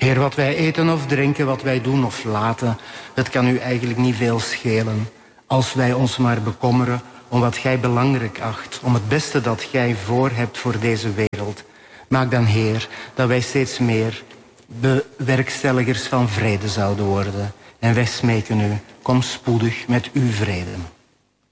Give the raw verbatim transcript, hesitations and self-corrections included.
Heer, wat wij eten of drinken, wat wij doen of laten, het kan u eigenlijk niet veel schelen. Als wij ons maar bekommeren om wat gij belangrijk acht, om het beste dat gij voor hebt voor deze wereld. Maak dan, Heer, dat wij steeds meer bewerkstelligers van vrede zouden worden. En wij smeken u, kom spoedig met uw vrede.